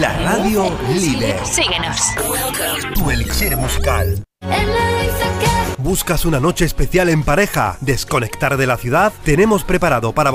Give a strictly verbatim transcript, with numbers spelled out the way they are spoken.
la radio líder. Síguenos. Tu elixir musical. ¿Buscas una noche especial en pareja? ¿Desconectar de la ciudad? Tenemos preparado para